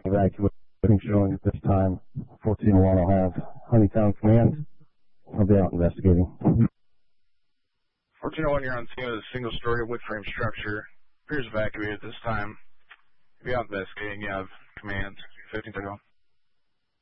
evacuating showing at this time. 1401 will have Honeytown Command. I'll be out investigating. 1401, you're on scene with a single-story wood frame structure. Appears evacuated at this time. If you're out investigating, you have command. 15 to go.